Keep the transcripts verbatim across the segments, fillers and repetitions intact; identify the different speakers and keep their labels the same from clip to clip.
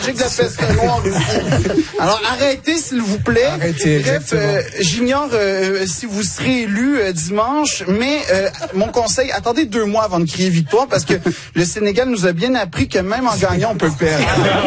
Speaker 1: J'ai que la peste noire ici. Alors arrêtez s'il vous plaît.
Speaker 2: Arrêtez,
Speaker 1: Bref, euh, j'ignore euh, si vous serez élu euh, dimanche, mais euh, mon conseil, attendez deux mois avant de crier victoire parce que le Sénégal nous a bien appris que même en gagnant, on peut perdre.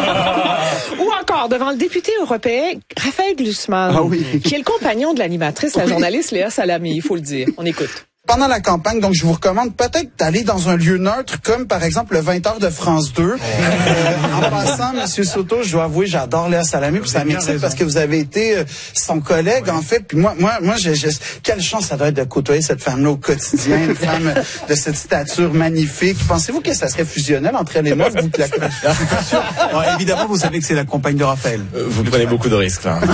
Speaker 3: Ou encore devant le député européen Raphaël Glucksmann,
Speaker 1: ah oui.
Speaker 3: qui est le compagnon de l'animatrice, la
Speaker 1: oui.
Speaker 3: journaliste Léa Salami, il faut le dire. On écoute.
Speaker 1: Pendant la campagne, donc je vous recommande peut-être d'aller dans un lieu neutre comme par exemple le vingt heures de France deux. Oh. Euh, en passant, Monsieur Soto, je dois avouer, j'adore Léa Salami, puis ça m'excite parce que vous avez été euh, son collègue ouais. en fait. Puis moi, moi, moi, j'ai, j'ai, quelle chance ça doit être de côtoyer cette femme-là au quotidien, une femme de cette stature magnifique. Pensez-vous que ça serait fusionnel entre elle et moi, vous la
Speaker 2: bon, évidemment, vous savez que c'est la compagne de Raphaël.
Speaker 4: Euh, vous prenez beaucoup de risques là.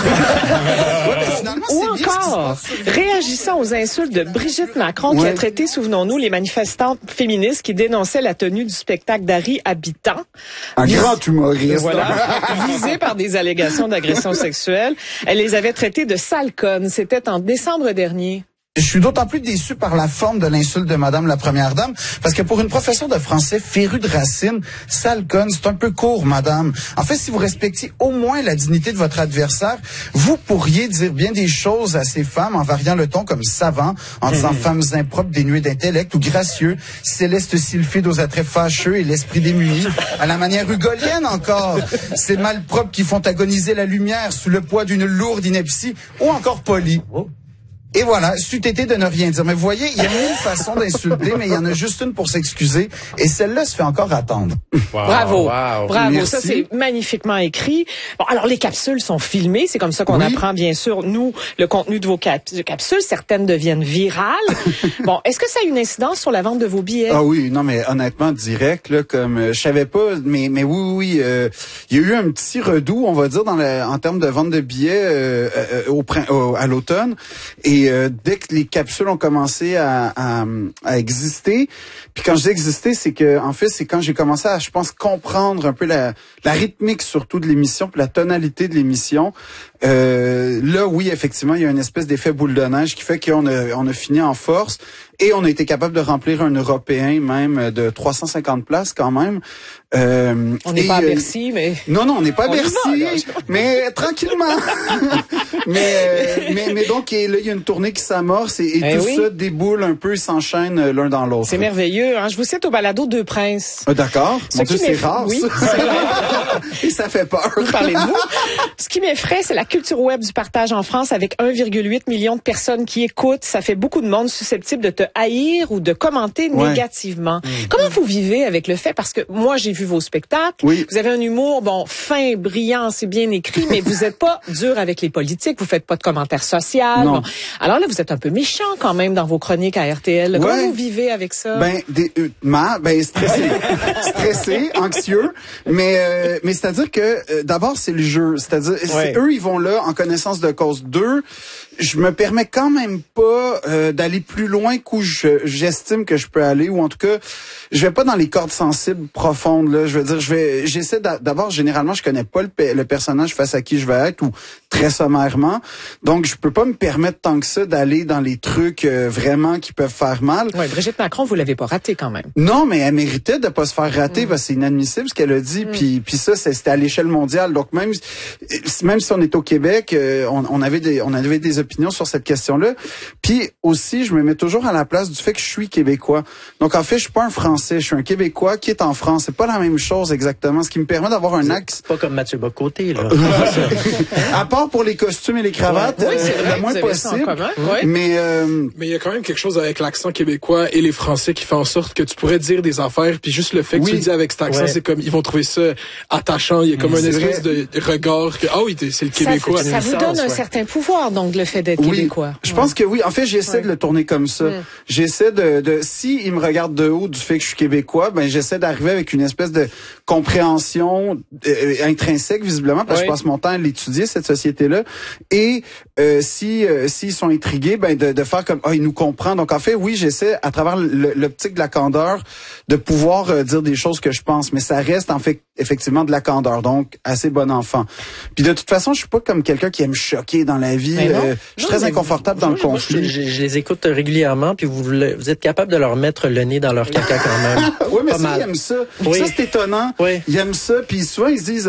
Speaker 1: ouais,
Speaker 3: Ou encore, réagissant aux insultes de Brigitte Macron, qui ouais. a traité, souvenons-nous, les manifestantes féministes qui dénonçaient la tenue du spectacle d'Harry Habitant.
Speaker 1: Un Vis- grand humoriste.
Speaker 3: Voilà, visé par des allégations d'agression sexuelle. Elle les avait traités de sales connes. C'était en décembre dernier.
Speaker 1: Je suis d'autant plus déçu par la forme de l'insulte de Madame la Première Dame, parce que pour une professeure de français férue de racines, sale conne, c'est un peu court, Madame. En fait, si vous respectiez au moins la dignité de votre adversaire, vous pourriez dire bien des choses à ces femmes en variant le ton comme savant, en disant mmh. femmes impropres, dénuées d'intellect, ou gracieux, céleste sylphide aux attraits fâcheux et l'esprit démuni, à la manière hugolienne encore. Ces malpropres qui font agoniser la lumière sous le poids d'une lourde ineptie, ou encore poli. Oh. Et voilà, c'eût été de ne rien dire. Mais vous voyez, il y a mille façons d'insulter, mais il y en a juste une pour s'excuser. Et celle-là se fait encore attendre.
Speaker 3: Wow, bravo, wow. bravo.
Speaker 1: Merci.
Speaker 3: Ça, c'est magnifiquement écrit. Bon, alors, les capsules sont filmées. C'est comme ça qu'on oui. apprend, bien sûr, nous, le contenu de vos cap- de capsules. Certaines deviennent virales. Bon, est-ce que ça a une incidence sur la vente de vos billets?
Speaker 1: Ah oui, non, mais honnêtement, direct, là, comme euh, je savais pas, mais mais oui, oui, euh, il y a eu un petit redout, on va dire, dans le, en termes de vente de billets euh, euh, au, au, à l'automne. Et Et euh, dès que les capsules ont commencé à, à, à exister, puis quand je dis exister, c'est que en fait, c'est quand j'ai commencé à, je pense, comprendre un peu la, la rythmique surtout de l'émission, puis la tonalité de l'émission. Euh, là, oui, effectivement, il y a une espèce d'effet boule de neige qui fait qu'on a, on a fini en force et on a été capable de remplir un européen même de trois cent cinquante places quand même.
Speaker 3: Euh, on n'est pas à Bercy, euh, mais...
Speaker 1: Non, non, on n'est pas à Bercy, va, mais tranquillement. mais, euh, mais, mais donc, et là, il y a une tournée qui s'amorce et, et eh tout oui. ça déboule un peu, s'enchaîne l'un dans l'autre.
Speaker 3: C'est merveilleux. Hein? Je vous cite au balado Deux Princes.
Speaker 1: Ah, d'accord. Mon Dieu, c'est rare,
Speaker 3: oui,
Speaker 1: ça. Et ça fait peur.
Speaker 3: Vous parlez de vous. Ce qui m'effraie, c'est la culture web du partage en France avec un virgule huit million de personnes qui écoutent. Ça fait beaucoup de monde susceptible de te haïr ou de commenter ouais. négativement. Mmh. Comment vous vivez avec le fait? Parce que moi, j'ai vu vos spectacles.
Speaker 1: Oui.
Speaker 3: Vous avez un humour, bon, fin, brillant, c'est bien écrit, mais vous n'êtes pas dur avec les politiques. Vous faites pas de commentaires sociaux. Bon. Alors là, vous êtes un peu méchant quand même dans vos chroniques à R T L. Ouais. Comment vous vivez avec ça?
Speaker 1: Ben, des, euh, ma, ben, stressé. stressé, anxieux. Mais, euh, mais c'est-à-dire que, euh, d'abord, c'est le jeu. C'est-à-dire, ouais. eux, ils vont là en connaissance de cause. Deux, je me permets quand même pas euh, d'aller plus loin qu'où je, j'estime que je peux aller, ou en tout cas, je vais pas dans les cordes sensibles profondes. Là, je veux dire, je vais, j'essaie d'abord, généralement, je connais pas le, le personnage face à qui je vais être, ou très sommairement, donc je peux pas me permettre tant que ça d'aller dans les trucs euh, vraiment qui peuvent faire mal.
Speaker 3: Ouais, Brigitte Macron, vous l'avez pas raté quand même.
Speaker 1: Non, mais elle méritait de pas se faire rater, mm. parce que c'est inadmissible ce qu'elle a dit. Mm. Puis, puis ça, c'était à l'échelle mondiale. Donc même, même si on est au Québec, euh, on, on avait des, on avait des opinions sur cette question-là. Puis aussi, je me mets toujours à la place du fait que je suis québécois. Donc en fait, je suis pas un Français, je suis un Québécois qui est en France. C'est pas la même chose exactement. Ce qui me permet d'avoir un axe.
Speaker 5: Pas comme Mathieu Bocoté, là.
Speaker 1: À part pour les costumes et les cravates,
Speaker 3: ouais. Oui, c'est vrai,
Speaker 1: le moins possible.
Speaker 3: Ouais.
Speaker 1: Mais euh...
Speaker 6: mais il y a quand même quelque chose avec l'accent québécois et les Français qui fait en sorte que tu pourrais dire des affaires, puis juste le fait que oui. tu le dis avec cet accent, ouais. c'est comme ils vont trouver ça attachant. Il y a comme mmh, un espèce vrai. de regard que ah oh, oui, c'est le Québécois.
Speaker 3: Ça, ça vous donne un ouais. certain pouvoir, donc le fait d'être
Speaker 1: oui.
Speaker 3: québécois.
Speaker 1: Je pense que oui. En fait, j'essaie ouais. de le tourner comme ça. Mmh. J'essaie de, de si ils me regardent de haut du fait que je suis québécois, ben j'essaie d'arriver avec une espèce de compréhension euh, intrinsèque visiblement, parce que ouais. je passe mon temps à l'étudier cette société-là. Et euh, si euh, s'ils sont intrigués, ben de, de faire comme ah oh, il nous comprend. Donc en fait, oui, j'essaie à travers l'optique de la candeur de pouvoir euh, dire des choses que je pense, mais ça reste en fait effectivement de la candeur, donc assez bon enfant. Puis de toute façon, je suis pas comme quelqu'un qui aime choquer dans la vie. Euh, je suis non, très inconfortable dans
Speaker 5: moi,
Speaker 1: le conflit.
Speaker 5: Moi, je, je, je les écoute régulièrement, puis vous, vous êtes capable de leur mettre le nez dans leur caca quand même.
Speaker 1: Oui, mais ça, ils aiment ça. Oui. Ça, c'est étonnant. Oui. Ils aiment ça, puis souvent, ils se disent